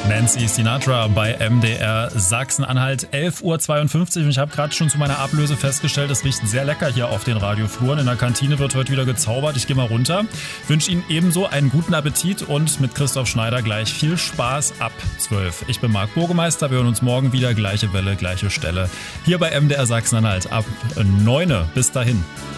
Nancy Sinatra bei MDR Sachsen-Anhalt, 11.52 Uhr. Und ich habe gerade schon zu meiner Ablöse festgestellt, es riecht sehr lecker hier auf den Radiofluren. In der Kantine wird heute wieder gezaubert. Ich gehe mal runter. Wünsche Ihnen ebenso einen guten Appetit und mit Christoph Schneider gleich viel Spaß ab 12. Ich bin Marc Burgemeister. Wir hören uns morgen wieder. Gleiche Welle, gleiche Stelle. Hier bei MDR Sachsen-Anhalt ab 9 Uhr. Bis dahin.